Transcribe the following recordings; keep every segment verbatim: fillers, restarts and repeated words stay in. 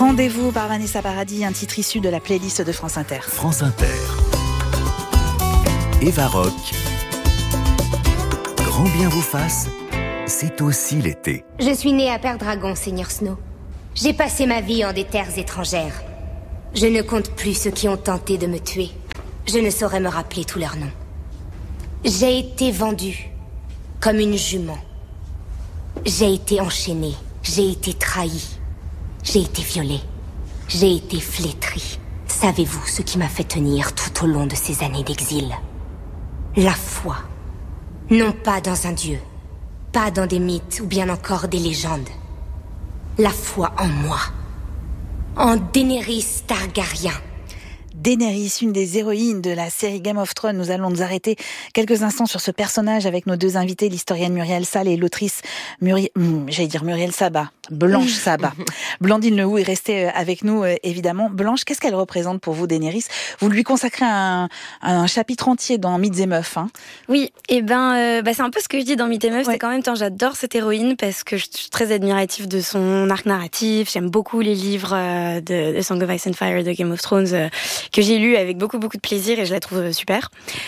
Rendez-vous par Vanessa Paradis, un titre issu de la playlist de France Inter. France Inter. Eva Rock. Grand bien vous fasse, c'est aussi l'été. Je suis née à Perdragon, Seigneur Snow. J'ai passé ma vie en des terres étrangères. Je ne compte plus ceux qui ont tenté de me tuer. Je ne saurais me rappeler tous leurs noms. J'ai été vendue comme une jument. J'ai été enchaînée. J'ai été trahie. J'ai été violée. J'ai été flétrie. Savez-vous ce qui m'a fait tenir tout au long de ces années d'exil? La foi. Non pas dans un dieu, pas dans des mythes ou bien encore des légendes. La foi en moi. En Daenerys Targaryen. Daenerys, une des héroïnes de la série Game of Thrones. Nous allons nous arrêter quelques instants sur ce personnage avec nos deux invités, l'historienne Muriel Salles et l'autrice Muriel, hum, j'allais dire Muriel Sabat, Blanche Sabat. Blandine Lehoux est restée avec nous, évidemment. Blanche, qu'est-ce qu'elle représente pour vous, Daenerys? Vous lui consacrez un, un chapitre entier dans Mythes et Meufs. Hein. Oui, et ben, euh, bah, c'est un peu ce que je dis dans Mythes et Meufs, ouais. C'est qu'en même temps, j'adore cette héroïne parce que je suis très admirative de son arc narratif. J'aime beaucoup les livres euh, de, de Song of Ice and Fire, de Game of Thrones, euh, que j'ai lu avec beaucoup beaucoup de plaisir et je la trouve super.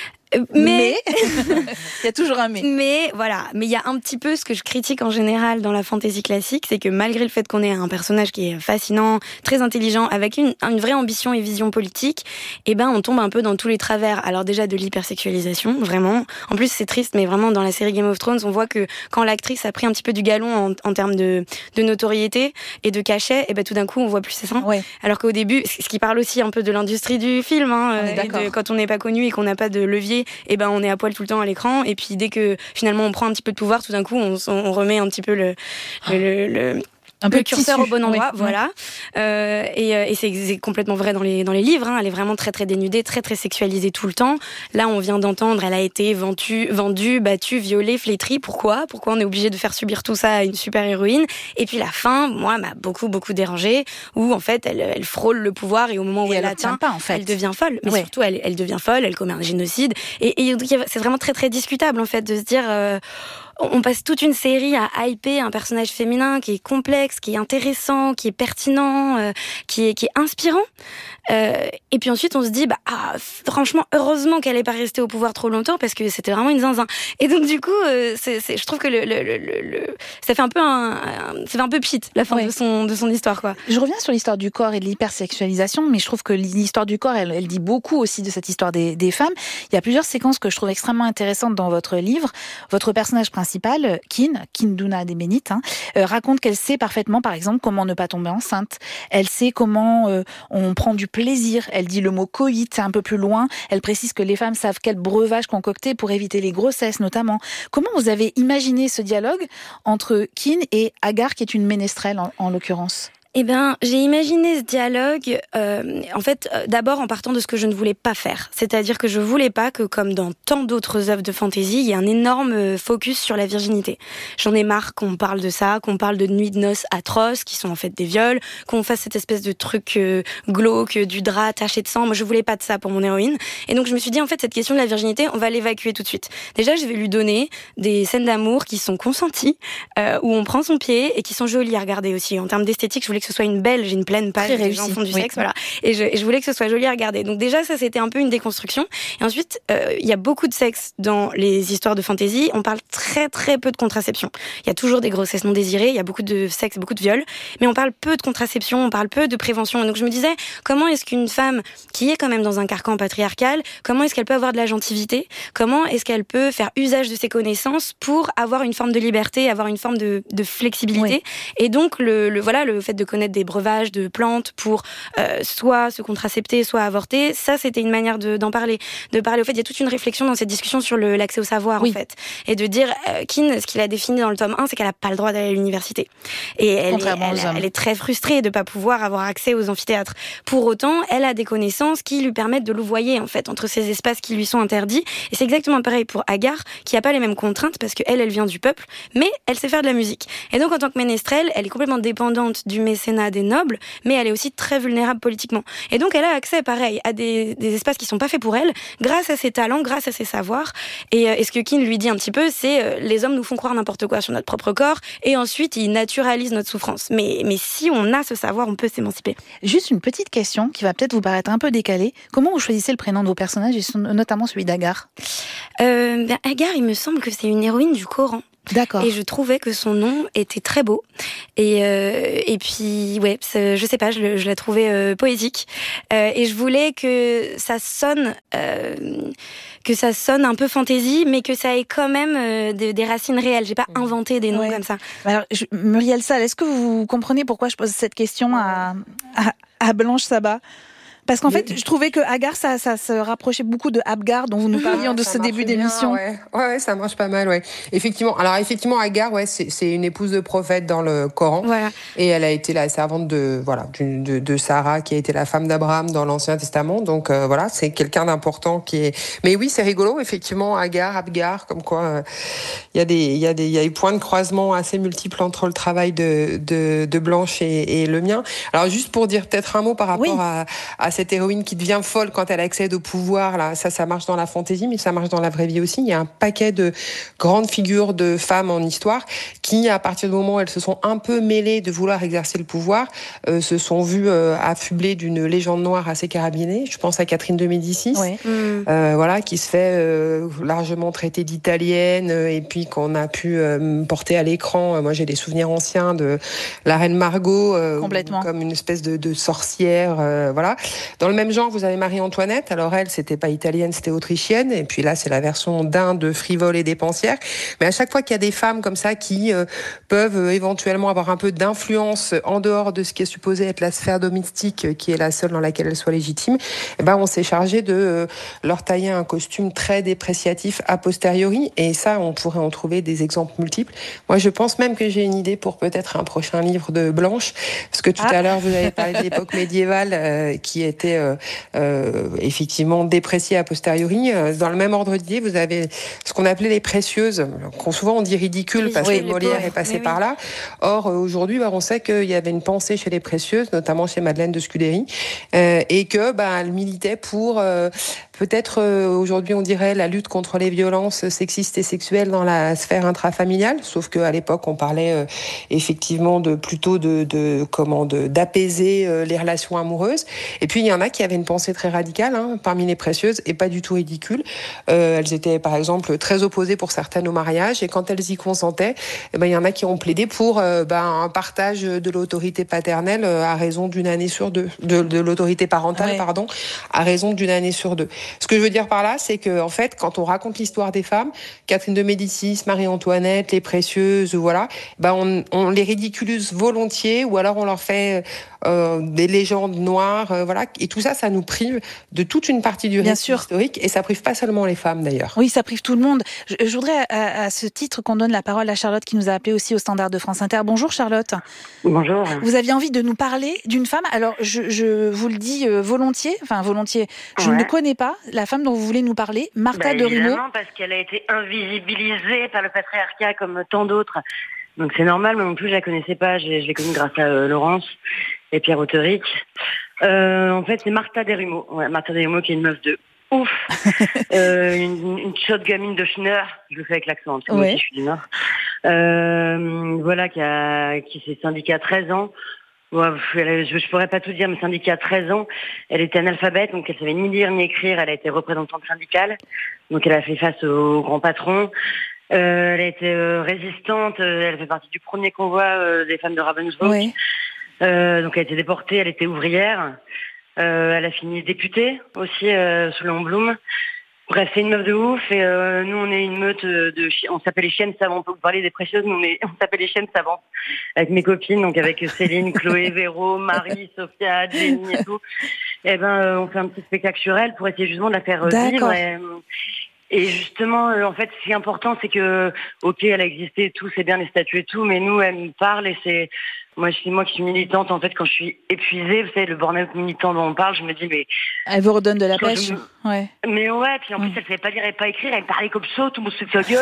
Mais, mais... il y a toujours un mais. Mais voilà, mais il y a un petit peu ce que je critique en général dans la fantasy classique, c'est que malgré le fait qu'on ait un personnage qui est fascinant, très intelligent, avec une, une vraie ambition et vision politique, eh ben on tombe un peu dans tous les travers. Alors déjà de l'hypersexualisation, vraiment. En plus c'est triste, mais vraiment dans la série Game of Thrones, on voit que quand l'actrice a pris un petit peu du galon en, en termes de, de notoriété et de cachet, eh ben tout d'un coup on voit plus ses seins. Ouais. Alors qu'au début, ce qui parle aussi un peu de l'industrie du film, hein, on est d'accord. Et de, quand on n'est pas connu et qu'on n'a pas de levier, et ben on est à poil tout le temps à l'écran, et puis dès que finalement on prend un petit peu de pouvoir, tout d'un coup on, on remet un petit peu le, le, le, le un peu le curseur tissu. Au bon endroit, oui. Voilà. Euh, et, et c'est, c'est complètement vrai dans les dans les livres. Hein. Elle est vraiment très très dénudée, très très sexualisée tout le temps. Là, on vient d'entendre, elle a été vendue, vendue, battue, violée, flétrie. Pourquoi Pourquoi on est obligé de faire subir tout ça à une super héroïne? Et puis la fin, moi, m'a beaucoup beaucoup dérangée. Où en fait, elle elle frôle le pouvoir et au moment où et elle l'atteint pas, en fait. Elle devient folle. Mais ouais. surtout, elle elle devient folle. Elle commet un génocide. Et, et c'est vraiment très très discutable en fait de se dire. Euh, On passe toute une série à hyper un personnage féminin qui est complexe, qui est intéressant, qui est pertinent, euh, qui est qui est inspirant. Euh, et puis ensuite, on se dit, bah, ah, franchement, heureusement qu'elle n'est pas restée au pouvoir trop longtemps parce que c'était vraiment une zinzin. Et donc du coup, euh, c'est, c'est, je trouve que le, le, le, le, ça fait un peu un, un ça fait un peu pchit la fin ouais. de son de son histoire, quoi. Je reviens sur l'histoire du corps et de l'hypersexualisation, mais je trouve que l'histoire du corps, elle, elle dit beaucoup aussi de cette histoire des, des femmes. Il y a plusieurs séquences que je trouve extrêmement intéressantes dans votre livre. Votre personnage principal, Kin, Kinduna des Bénites, hein, euh, raconte qu'elle sait parfaitement, par exemple, comment ne pas tomber enceinte. Elle sait comment euh, on prend du plaisir. Elle dit le mot coït, c'est un peu plus loin. Elle précise que les femmes savent quel breuvage concocter pour éviter les grossesses, notamment. Comment vous avez imaginé ce dialogue entre Kin et Hagar, qui est une ménestrelle, en, en l'occurrence ? Eh ben, j'ai imaginé ce dialogue, euh, en fait, euh, d'abord en partant de ce que je ne voulais pas faire. C'est-à-dire que je voulais pas que, comme dans tant d'autres œuvres de fantasy, il y ait un énorme focus sur la virginité. J'en ai marre qu'on parle de ça, qu'on parle de nuits de noces atroces, qui sont en fait des viols, qu'on fasse cette espèce de truc euh, glauque, du drap taché de sang. Moi, je voulais pas de ça pour mon héroïne. Et donc, je me suis dit, en fait, cette question de la virginité, on va l'évacuer tout de suite. Déjà, je vais lui donner des scènes d'amour qui sont consenties, euh, où on prend son pied et qui sont jolies à regarder aussi. En termes d'esthétique, je voulais que ce soit une belle, j'ai une pleine page des gens font du oui. sexe, voilà. Et je, et je voulais que ce soit joli à regarder. Donc déjà, ça, c'était un peu une déconstruction. Et ensuite, euh, il y a beaucoup de sexe dans les histoires de fantasy. On parle très, très peu de contraception. Il y a toujours des grossesses non désirées, il y a beaucoup de sexe, beaucoup de viols. Mais on parle peu de contraception, on parle peu de prévention. Et donc je me disais, comment est-ce qu'une femme qui est quand même dans un carcan patriarcal, comment est-ce qu'elle peut avoir de la gentilité? Comment est-ce qu'elle peut faire usage de ses connaissances pour avoir une forme de liberté, avoir une forme de, de flexibilité? Oui. Et donc, le, le, voilà, le fait de connaître des breuvages de plantes pour euh, soit se contracepter, soit avorter, ça c'était une manière de, d'en parler, de parler au fait, il y a toute une réflexion dans cette discussion sur le, l'accès au savoir oui. en fait, et de dire euh, Kin, ce qu'il a défini dans le tome un, c'est qu'elle a pas le droit d'aller à l'université, et elle est, elle, elle est très frustrée de pas pouvoir avoir accès aux amphithéâtres. Pour autant, elle a des connaissances qui lui permettent de louvoyer en fait entre ces espaces qui lui sont interdits, et c'est exactement pareil pour Hagar, qui a pas les mêmes contraintes parce que elle, elle vient du peuple, mais elle sait faire de la musique, et donc en tant que ménestrel, elle est complètement dépendante du message mécénat des nobles, mais elle est aussi très vulnérable politiquement. Et donc, elle a accès, pareil, à des, des espaces qui sont pas faits pour elle, grâce à ses talents, grâce à ses savoirs. Et, euh, et ce que Keane lui dit un petit peu, c'est euh, les hommes nous font croire n'importe quoi sur notre propre corps, et ensuite, ils naturalisent notre souffrance. Mais, mais si on a ce savoir, on peut s'émanciper. Juste une petite question qui va peut-être vous paraître un peu décalée. Comment vous choisissez le prénom de vos personnages, et notamment celui d'Agar ? euh, ben, Agar, il me semble que c'est une héroïne du Coran. D'accord. Et je trouvais que son nom était très beau. Et, euh, et puis, ouais, je sais pas, je, le, je la trouvais euh, poétique. Euh, et je voulais que ça sonne, euh, que ça sonne un peu fantaisie, mais que ça ait quand même euh, des, des racines réelles. J'ai pas inventé des noms ouais. comme ça. Alors, je, Muriel Sall, est-ce que vous comprenez pourquoi je pose cette question à, à, à Blanche Sabat ? Parce qu'en fait, je trouvais que Agar, ça, ça se rapprochait beaucoup de Abgar, dont vous nous parliez ah, de ce début bien, d'émission. Ouais. ouais, ouais, ça marche pas mal, ouais. Effectivement. Alors, effectivement, Agar, ouais, c'est, c'est une épouse de prophète dans le Coran. Voilà. Et elle a été la servante de, voilà, de, de Sarah, qui a été la femme d'Abraham dans l'Ancien Testament. Donc, euh, voilà, c'est quelqu'un d'important qui est. Mais oui, c'est rigolo, effectivement, Agar, Abgar, comme quoi, il euh, y a des, il y a des, il y a eu points de croisement assez multiples entre le travail de, de, de Blanche et, et le mien. Alors, juste pour dire peut-être un mot par rapport oui. à, à cette héroïne qui devient folle quand elle accède au pouvoir, là, ça, ça marche dans la fantaisie, mais ça marche dans la vraie vie aussi. Il y a un paquet de grandes figures de femmes en histoire qui, à partir du moment où elles se sont un peu mêlées de vouloir exercer le pouvoir, euh, se sont vues euh, affublées d'une légende noire assez carabinée. Je pense à Catherine de Médicis, oui. mmh. euh, voilà, qui se fait euh, largement traiter d'italienne euh, et puis qu'on a pu euh, porter à l'écran. Moi, j'ai des souvenirs anciens de la reine Margot, euh, comme une espèce de, de sorcière, euh, voilà. Dans le même genre, vous avez Marie-Antoinette. Alors elle, c'était pas italienne, c'était autrichienne. Et puis là, c'est la version d'un de frivole et dépensière. Mais à chaque fois qu'il y a des femmes comme ça qui euh, peuvent euh, éventuellement avoir un peu d'influence en dehors de ce qui est supposé être la sphère domestique, euh, qui est la seule dans laquelle elles soient légitimes, eh ben on s'est chargé de euh, leur tailler un costume très dépréciatif a posteriori. Et ça, on pourrait en trouver des exemples multiples. Moi, je pense même que j'ai une idée pour peut-être un prochain livre de Blanche, parce que tout ah. à l'heure, vous avez parlé de l'époque médiévale, euh, qui était euh, Euh, effectivement dépréciée a posteriori. Dans le même ordre d'idée, vous avez ce qu'on appelait les précieuses, qu'on souvent on dit ridicule parce oui, que Molière pauvres. est passé oui. par là. Or, aujourd'hui, bah, on sait qu'il y avait une pensée chez les précieuses, notamment chez Madeleine de Scudéry, euh, et que bah, elle militait pour euh, peut-être euh, aujourd'hui on dirait la lutte contre les violences sexistes et sexuelles dans la sphère intrafamiliale, sauf qu'à l'époque on parlait euh, effectivement de plutôt de, de comment de d'apaiser euh, les relations amoureuses. Et puis il y en a qui avaient une pensée très radicale hein, parmi les précieuses et pas du tout ridicule. Euh, elles étaient par exemple très opposées pour certaines au mariage et quand elles y consentaient, eh ben il y en a qui ont plaidé pour euh, ben, un partage de l'autorité paternelle euh, à raison d'une année sur deux, de, de l'autorité parentale ouais. pardon, à raison d'une année sur deux. Ce que je veux dire par là, c'est que en fait, quand on raconte l'histoire des femmes, Catherine de Médicis, Marie-Antoinette, les précieuses, voilà, ben on, on les ridiculise volontiers ou alors on leur fait euh, des légendes noires, euh, voilà, et tout ça, ça nous prive de toute une partie du récit historique et ça prive pas seulement les femmes d'ailleurs. Oui, ça prive tout le monde. Je, je voudrais à, à ce titre qu'on donne la parole à Charlotte qui nous a appelé aussi au standard de France Inter. Bonjour Charlotte. Bonjour. Vous aviez envie de nous parler d'une femme. Alors je, je vous le dis euh, volontiers, enfin volontiers. Je ouais. ne connais pas la femme dont vous voulez nous parler, Martha bah, de Rimeau. Évidemment, parce qu'elle a été invisibilisée par le patriarcat comme tant d'autres. Donc c'est normal, moi non plus je la connaissais pas. Je, je l'ai connue grâce à euh, Laurence et Pierre Auteric. Euh, en fait, c'est Martha de Rimeau. Ouais, Martha de Rimeau qui est une meuf de ouf. euh, une, une chaude gamine de Schneur. Je le fais avec l'accent, parce que moi aussi je suis du Nord. Euh, voilà, qui a, qui s'est syndiquée à treize ans. Ouais, elle, je ne pourrais pas tout dire, mais syndiquée à treize ans. Elle était analphabète, donc elle savait ni lire ni écrire. Elle a été représentante syndicale. Donc elle a fait face aux grands patrons. Euh, elle a été euh, résistante. Elle fait partie du premier convoi euh, des femmes de Ravensbrück. Oui. Euh, donc elle a été déportée, elle était ouvrière. Euh, elle a fini députée aussi euh, sous Léon Blum. Bref, c'est une meuf de ouf et euh, nous on est une meute de chi- on s'appelle les chiennes savantes. On peut vous parler des précieuses, nous on, est, on s'appelle les chiennes savantes avec mes copines, donc avec Céline, Chloé, Véro, Marie, Sophia, Jenny et tout. Et ben euh, on fait un petit spectacle sur elle pour essayer justement de la faire euh, vivre. Et, et justement, euh, en fait, ce qui est important, c'est que ok, elle a existé, et tout, c'est bien les statues et tout, mais nous elle nous parle et c'est moi, je suis moi qui suis militante. En fait, quand je suis épuisée, vous savez, le burn-out militant dont on parle, je me dis mais elle vous redonne de la pêche. Me... Ouais. Mais ouais, puis en plus, mmh. elle savait pas lire et pas écrire. Elle parlait comme ça, tout le monde se fait sa gueule.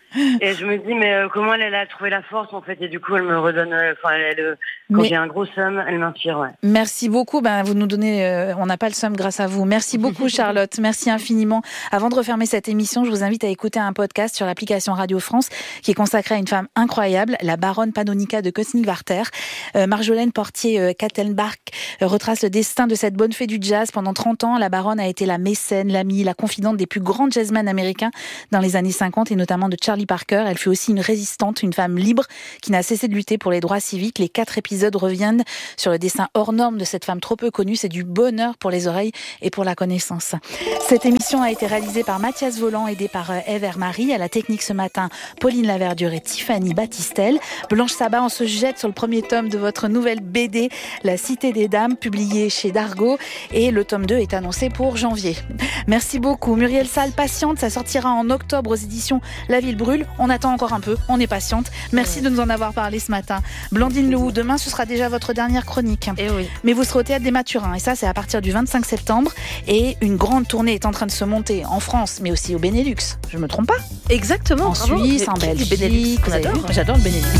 Et je me dis, mais euh, comment elle, elle a trouvé la force, en fait, et du coup, elle me redonne, enfin, euh, elle, quand mais... j'ai un gros somme, elle m'inspire, ouais. Merci beaucoup, ben, vous nous donnez, euh, on n'a pas le somme grâce à vous. Merci beaucoup, Charlotte, merci infiniment. Avant de refermer cette émission, je vous invite à écouter un podcast sur l'application Radio France, qui est consacré à une femme incroyable, la baronne Panonica de Königswarter. Euh, Marjolaine Portier-Kattelbach euh, retrace le destin de cette bonne fée du jazz. Pendant trente ans, la baronne a été la mécène, l'amie, la confidente des plus grands jazzmen américains dans les années cinquante, et notamment de Charlie Parker. Elle fut aussi une résistante, une femme libre qui n'a cessé de lutter pour les droits civiques. Les quatre épisodes reviennent sur le dessin hors norme de cette femme trop peu connue. C'est du bonheur pour les oreilles et pour la connaissance. Cette émission a été réalisée par Mathias Voland, aidé par Eve Hermary. À la technique ce matin, Pauline Laverdure et Tiffany Battistel. Blanche Sabat, on se jette sur le premier tome de votre nouvelle B D, La Cité des Dames, publiée chez Dargaud. Et le tome deux est annoncé pour janvier. Merci beaucoup. Muriel Salle, patiente, ça sortira en octobre aux éditions La Ville Brûle. On attend encore un peu, on est patiente. Merci de nous en avoir parlé ce matin. Blandine Lehou, demain ce sera déjà votre dernière chronique. Et oui. Mais vous serez au Théâtre des Mathurins, et ça c'est à partir du vingt-cinq septembre. Et une grande tournée est en train de se monter en France, mais aussi au Benelux. Je me trompe pas? Exactement. En bravo. Suisse, en Belgique. Benelux, vous avez vu ? J'adore le Benelux.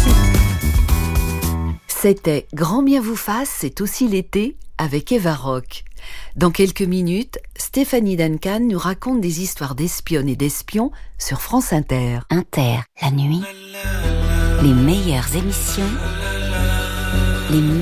C'était Grand bien vous fasse, c'est aussi l'été avec Eva Rock. Dans quelques minutes, Stéphanie Duncan nous raconte des histoires d'espionnes et d'espions sur France Inter. Inter, la nuit, les meilleures émissions, les